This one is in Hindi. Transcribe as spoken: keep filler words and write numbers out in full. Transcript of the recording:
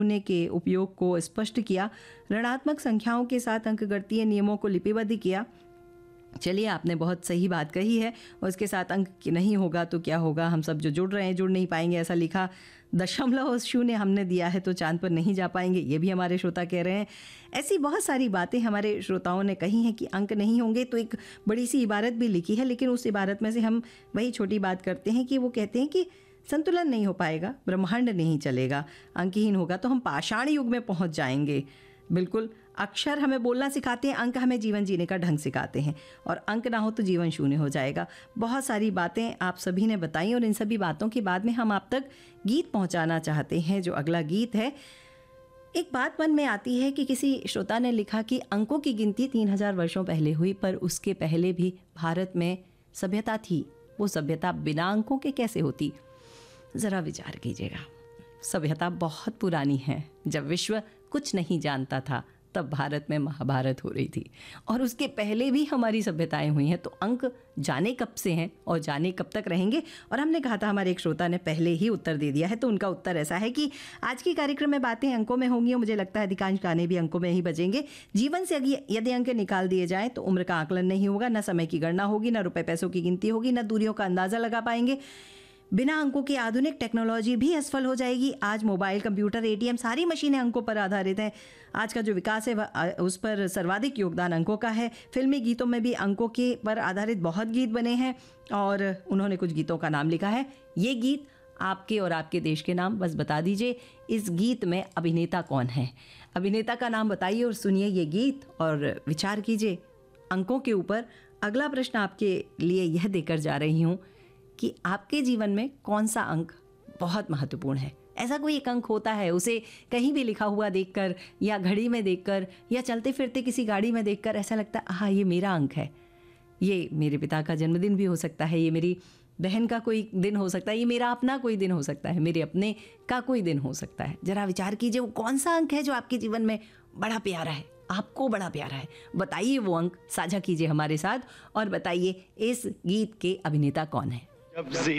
शून्य के उपयोग को स्पष्ट किया, ऋणात्मक संख्याओं के साथ अंकगणितीय नियमों को लिपिबद्ध किया। चलिए, आपने बहुत सही बात कही है, और इसके साथ अंक नहीं होगा तो क्या होगा, हम सब जो जुड़ रहे हैं जुड़ नहीं पाएंगे। ऐसा लिखा, दशमलव शून्य हमने दिया है तो चांद पर नहीं जा पाएंगे, ये भी हमारे श्रोता कह रहे हैं। ऐसी बहुत सारी बातें हमारे श्रोताओं ने कही हैं कि अंक नहीं होंगे। तो एक बड़ी सी इबारत भी लिखी है, लेकिन उस इबारत में से हम वही छोटी बात करते हैं कि वो कहते हैं कि संतुलन नहीं हो पाएगा, ब्रह्मांड नहीं चलेगा, अंकहीन होगा तो हम पाषाण युग में पहुंच जाएंगे। बिल्कुल, अक्षर हमें बोलना सिखाते हैं, अंक हमें जीवन जीने का ढंग सिखाते हैं, और अंक ना हो तो जीवन शून्य हो जाएगा। बहुत सारी बातें आप सभी ने बताई, और इन सभी बातों के बाद में हम आप तक गीत पहुंचाना चाहते हैं। जो अगला गीत है, एक बात मन में आती है कि किसी श्रोता ने लिखा कि अंकों की गिनती तीन हजार वर्षों पहले हुई, पर उसके पहले भी भारत में सभ्यता थी। वो सभ्यता बिना अंकों के कैसे होती, ज़रा विचार कीजिएगा। सभ्यता बहुत पुरानी है। जब विश्व कुछ नहीं जानता था तब भारत में महाभारत हो रही थी, और उसके पहले भी हमारी सभ्यताएं हुई हैं। तो अंक जाने कब से हैं और जाने कब तक रहेंगे। और हमने कहा था, हमारे एक श्रोता ने पहले ही उत्तर दे दिया है, तो उनका उत्तर ऐसा है कि आज की कार्यक्रम में बातें अंकों में होंगी, और मुझे लगता है अधिकांश गाने भी अंकों में ही बजेंगे। जीवन से यदि अंक निकाल दिए जाएँ तो उम्र का आकलन नहीं होगा, न समय की गणना होगी, न रुपये पैसों की गिनती होगी, न दूरियों का अंदाज़ा लगा पाएंगे। बिना अंकों की आधुनिक टेक्नोलॉजी भी असफल हो जाएगी। आज मोबाइल, कंप्यूटर, एटीएम, सारी मशीनें अंकों पर आधारित हैं। आज का जो विकास है उस पर सर्वाधिक योगदान अंकों का है। फिल्मी गीतों में भी अंकों के पर आधारित बहुत गीत बने हैं, और उन्होंने कुछ गीतों का नाम लिखा है। ये गीत आपके और आपके देश के नाम बस बता दीजिए। इस गीत में अभिनेता कौन है, अभिनेता का नाम बताइए और सुनिए ये गीत, और विचार कीजिए अंकों के ऊपर। अगला प्रश्न आपके लिए यह देकर जा रही हूँ कि आपके जीवन में कौन सा अंक बहुत महत्वपूर्ण है। ऐसा कोई एक अंक होता है, उसे कहीं भी लिखा हुआ देखकर, या घड़ी में देखकर, या चलते फिरते किसी गाड़ी में देखकर ऐसा लगता है, हाँ ये मेरा अंक है। ये मेरे पिता का जन्मदिन भी हो सकता है, ये मेरी बहन का कोई दिन हो सकता है, ये मेरा अपना कोई दिन हो सकता है, मेरे अपने का कोई दिन हो सकता है। जरा विचार कीजिए, वो कौन सा अंक है जो आपके जीवन में बड़ा प्यारा है, आपको बड़ा प्यारा है। बताइए वो अंक, साझा कीजिए हमारे साथ, और बताइए इस गीत के अभिनेता कौन है। जब से